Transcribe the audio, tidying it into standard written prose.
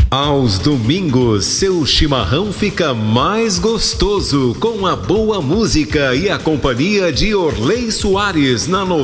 Aos domingos, seu chimarrão fica mais gostoso com a boa música e a companhia de Orley Soares na